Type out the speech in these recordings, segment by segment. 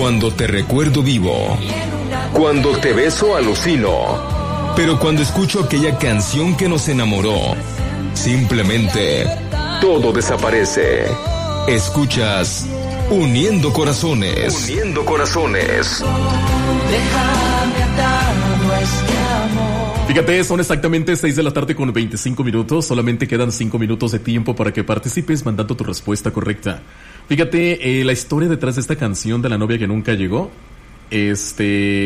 Cuando te recuerdo vivo. Cuando te beso alucino. Pero cuando escucho aquella canción que nos enamoró, simplemente todo desaparece. Escuchas Uniendo Corazones. Uniendo Corazones. Déjame atado a este amor. Fíjate, son exactamente 6 de la tarde con 25 minutos. Solamente quedan 5 minutos de tiempo para que participes mandando tu respuesta correcta. Fíjate, la historia detrás de esta canción de la novia que nunca llegó, pues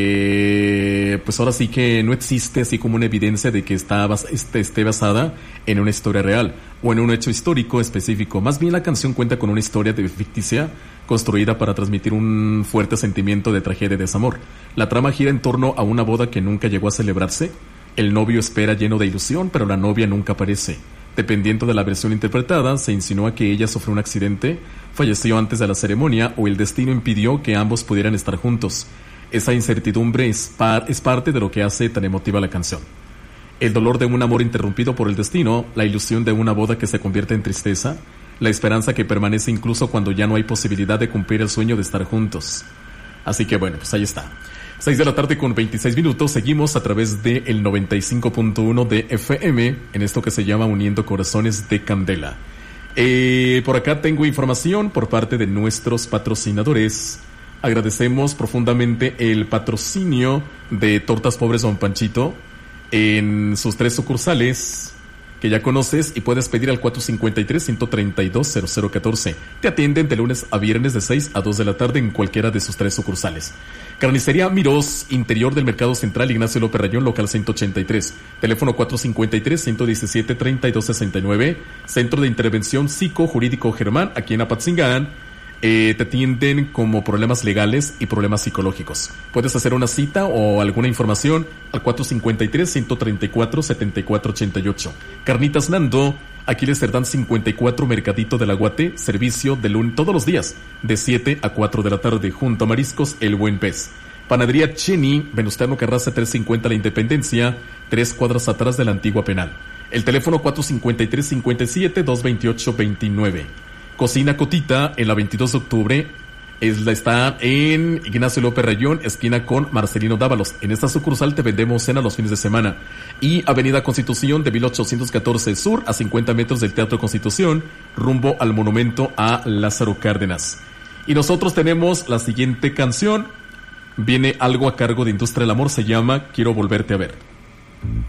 ahora sí que no existe así como una evidencia de que esté basada en una historia real o en un hecho histórico específico. Más bien la canción cuenta con una historia ficticia construida para transmitir un fuerte sentimiento de tragedia y desamor. La trama gira en torno a una boda que nunca llegó a celebrarse. El novio espera lleno de ilusión, pero la novia nunca aparece. Dependiendo de la versión interpretada, se insinúa que ella sufrió un accidente, falleció antes de la ceremonia o el destino impidió que ambos pudieran estar juntos. Esa incertidumbre es parte de lo que hace tan emotiva la canción. El dolor de un amor interrumpido por el destino, la ilusión de una boda que se convierte en tristeza, la esperanza que permanece incluso cuando ya no hay posibilidad de cumplir el sueño de estar juntos. Así que bueno, pues ahí está. 6 de la tarde con 26 minutos, seguimos a través de el 95.1 de FM, en esto que se llama Uniendo Corazones de Candela. Por acá tengo información por parte de nuestros patrocinadores. Agradecemos profundamente el patrocinio de Tortas Pobres Don Panchito en sus 3 sucursales que ya conoces y puedes pedir al 453-132-0014. Te atienden de lunes a viernes de 6 a 2 de la tarde en cualquiera de sus 3 sucursales. Carnicería Mirós, interior del Mercado Central, Ignacio López Rayón, local 183. Teléfono 453-117-3269. Centro de Intervención Psico-Jurídico Germán, aquí en Apatzingán. Te atienden como problemas legales y problemas psicológicos. Puedes hacer una cita o alguna información al 453-134-7488. Carnitas Nando, Aquiles Cerdán 54, Mercadito del Aguate, servicio de lunes todos los días, de 7 a 4 de la tarde, junto a Mariscos El Buen Pez. Panadería Cheni, Venustiano Carranza 350 La Independencia, 3 cuadras atrás de la antigua penal. El teléfono 453-57-228-29. Cocina Cotita, en la 22 de octubre, está en Ignacio López Rayón, esquina con Marcelino Dávalos. En esta sucursal te vendemos cena los fines de semana. Y Avenida Constitución de 1814 Sur, a 50 metros del Teatro Constitución, rumbo al monumento a Lázaro Cárdenas. Y nosotros tenemos la siguiente canción. Viene algo a cargo de Industria del Amor, se llama Quiero Volverte a Ver.